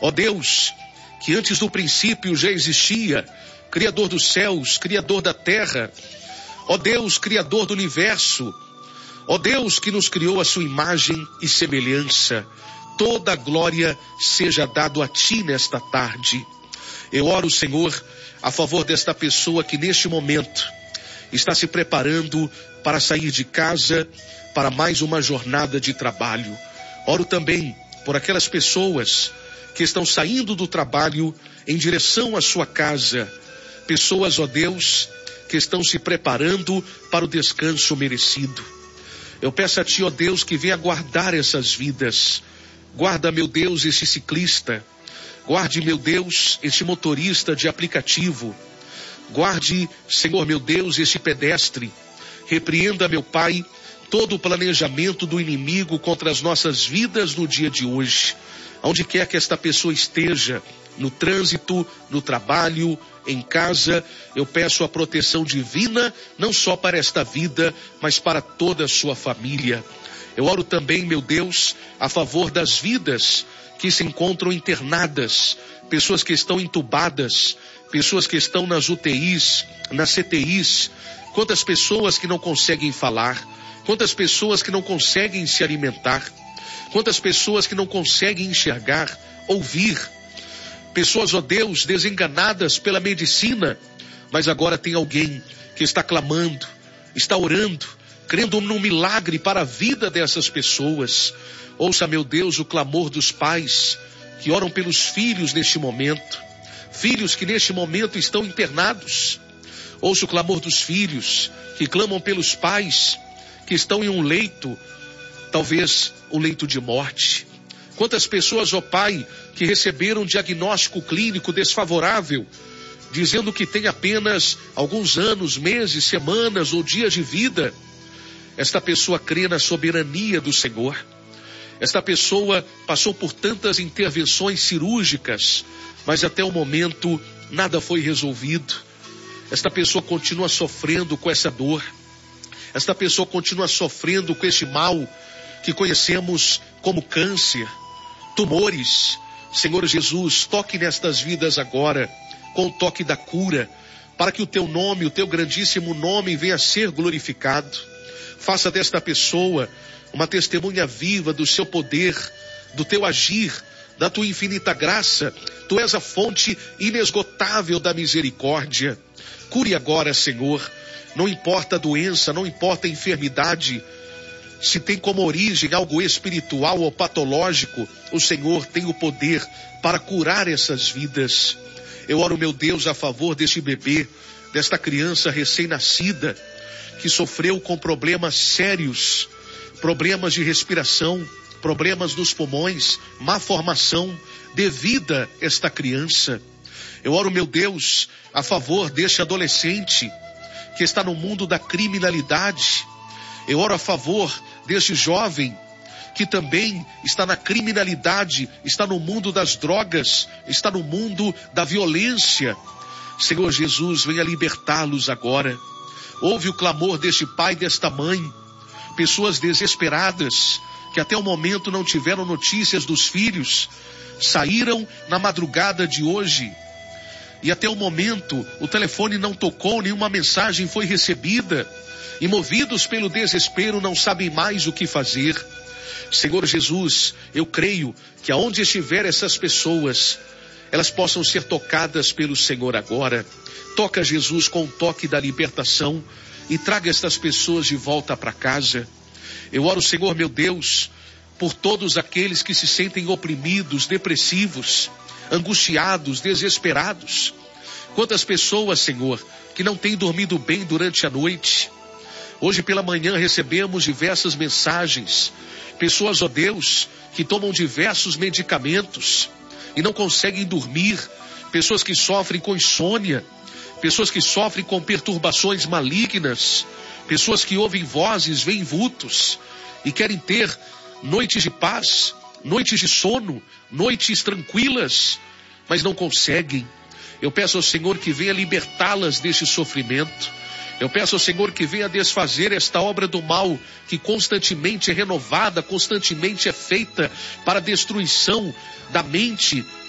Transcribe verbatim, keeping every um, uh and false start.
Ó Deus, que antes do princípio já existia, Criador dos céus, Criador da terra. Ó Deus, Criador do universo. Ó Deus, que nos criou a sua imagem e semelhança. Toda a glória seja dado a ti nesta tarde. Eu oro, Senhor, a favor desta pessoa que neste momento está se preparando para sair de casa para mais uma jornada de trabalho. Oro também por aquelas pessoas que estão saindo do trabalho em direção à sua casa. Pessoas, ó Deus, que estão se preparando para o descanso merecido. Eu peço a ti, ó Deus, que venha guardar essas vidas. Guarda, meu Deus, esse ciclista. Guarde, meu Deus, esse motorista de aplicativo. Guarde, Senhor, meu Deus, esse pedestre. Repreenda, meu Pai, todo o planejamento do inimigo contra as nossas vidas no dia de hoje. Onde quer que esta pessoa esteja, no trânsito, no trabalho, em casa, eu peço a proteção divina, não só para esta vida, mas para toda a sua família. Eu oro também, meu Deus, a favor das vidas que se encontram internadas, pessoas que estão entubadas, pessoas que estão nas U T Is, nas C T Is, quantas pessoas que não conseguem falar, quantas pessoas que não conseguem se alimentar, quantas pessoas que não conseguem enxergar, ouvir, pessoas, ó Deus, desenganadas pela medicina, mas agora tem alguém que está clamando, está orando, crendo num milagre para a vida dessas pessoas. Ouça, meu Deus, o clamor dos pais que oram pelos filhos neste momento, filhos que neste momento estão internados. Ouça o clamor dos filhos que clamam pelos pais que estão em um leito, talvez um leito de morte. Quantas pessoas, ó Pai, que receberam um diagnóstico clínico desfavorável, dizendo que tem apenas alguns anos, meses, semanas ou dias de vida. Esta pessoa crê na soberania do Senhor. Esta pessoa passou por tantas intervenções cirúrgicas, mas até o momento nada foi resolvido. Esta pessoa continua sofrendo com essa dor. Esta pessoa continua sofrendo com este mal que conhecemos como câncer, tumores. Senhor Jesus, toque nestas vidas agora, com o toque da cura, para que o teu nome, o teu grandíssimo nome venha a ser glorificado. Faça desta pessoa uma testemunha viva do seu poder, do teu agir, da tua infinita graça. Tu és a fonte inesgotável da misericórdia. Cure agora, Senhor. Não importa a doença, não importa a enfermidade, se tem como origem algo espiritual ou patológico, o Senhor tem o poder para curar essas vidas. Eu oro, meu Deus, a favor deste bebê, desta criança recém-nascida, que sofreu com problemas sérios, problemas de respiração, problemas nos pulmões, má formação, dê vida a esta criança. Eu oro, meu Deus, a favor deste adolescente que está no mundo da criminalidade. Eu oro a favor deste jovem que também está na criminalidade, está no mundo das drogas, está no mundo da violência. Senhor Jesus, venha libertá-los agora. Ouve o clamor deste pai e desta mãe, pessoas desesperadas, que até o momento não tiveram notícias dos filhos, saíram na madrugada de hoje, e até o momento o telefone não tocou, nenhuma mensagem foi recebida, e movidos pelo desespero não sabem mais o que fazer. Senhor Jesus, eu creio que aonde estiver essas pessoas, elas possam ser tocadas pelo Senhor agora. Toca, Jesus, com o toque da libertação e traga estas pessoas de volta para casa. Eu oro, Senhor, meu Deus, por todos aqueles que se sentem oprimidos, depressivos, angustiados, desesperados. Quantas pessoas, Senhor, que não têm dormido bem durante a noite. Hoje pela manhã recebemos diversas mensagens. Pessoas, ó Deus, que tomam diversos medicamentos e não conseguem dormir. Pessoas que sofrem com insônia. Pessoas que sofrem com perturbações malignas. Pessoas que ouvem vozes, veem vultos e querem ter noites de paz, noites de sono, noites tranquilas, mas não conseguem. Eu peço ao Senhor que venha libertá-las deste sofrimento. Eu peço ao Senhor que venha desfazer esta obra do mal que constantemente é renovada, constantemente é feita para a destruição da mente,